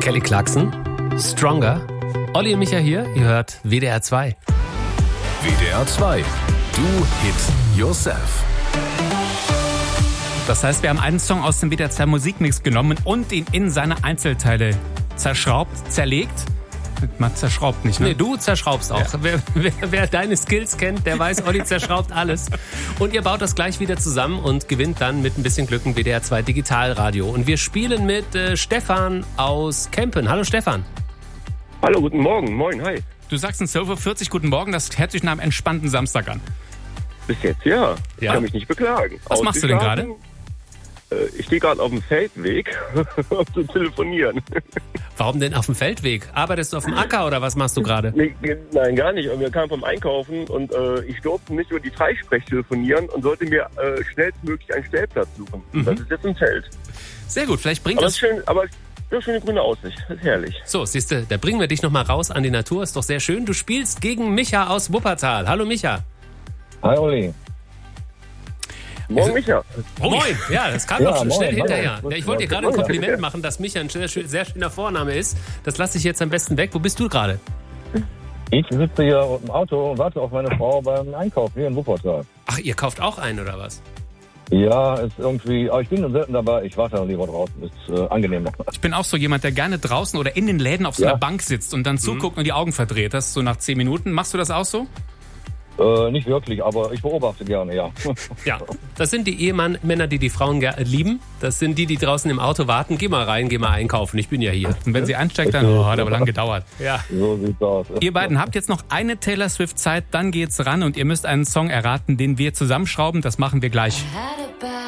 Kelly Clarkson, Stronger. Olli und Micha hier, ihr hört WDR 2. WDR 2, Do Hit Yourself. Das heißt, wir haben einen Song aus dem WDR 2 Musikmix genommen und ihn in seine Einzelteile zerlegt. Man zerschraubt nicht, ne? Nee, du zerschraubst auch. Ja. Wer deine Skills kennt, der weiß, Olli zerschraubt alles. Und ihr baut das gleich wieder zusammen und gewinnt dann mit ein bisschen Glück ein WDR 2 Digitalradio. Und wir spielen mit Stefan aus Kempen. Hallo Stefan. Hallo, guten Morgen. Moin, hi. Du sagst in 12.40 Uhr guten Morgen, das hört sich nach einem entspannten Samstag an. Bis jetzt, ja. Ich kann mich nicht beklagen. Was machst du denn gerade? Ich stehe gerade auf dem Feldweg, um zu telefonieren. Warum denn auf dem Feldweg? Arbeitest du auf dem Acker oder was machst du gerade? Nee, nein, gar nicht. Wir kamen vom Einkaufen und ich durfte nicht über die Freisprech telefonieren und sollte mir schnellstmöglich einen Stellplatz suchen. Das ist jetzt ein Feld. Sehr gut, vielleicht bringt aber das... Aber schöne grüne Aussicht, das ist herrlich. So, siehst du, da bringen wir dich nochmal raus an die Natur, ist doch sehr schön. Du spielst gegen Micha aus Wuppertal. Hallo Micha. Hi Olli. Moin Micha. Moin, ja, das kam doch schon moin, schnell hinterher. moin. Ja, ich wollte dir gerade ein Kompliment machen, dass Micha ein sehr schöner Vorname ist. Das lasse ich jetzt am besten weg. Wo bist du gerade? Ich sitze hier im Auto und warte auf meine Frau beim Einkaufen hier in Wuppertal. Ach, ihr kauft auch ein, oder was? Ja, ist irgendwie, aber ich bin selten dabei, ich warte lieber draußen, ist angenehmer. Ich bin auch so jemand, der gerne draußen oder in den Läden auf so einer Bank sitzt und dann zuguckt und die Augen verdreht. Das ist so nach 10 Minuten. Machst du das auch so? Nicht wirklich, aber ich beobachte gerne, ja. Ja, das sind die Ehemänner, die Frauen lieben. Das sind die draußen im Auto warten. Geh mal rein, geh mal einkaufen, ich bin ja hier. Und wenn sie einsteigt, dann hat aber lang gedauert. Ja. So sieht's aus. Ihr beiden habt jetzt noch eine Taylor Swift Zeit, dann geht's ran und ihr müsst einen Song erraten, den wir zusammenschrauben. Das machen wir gleich.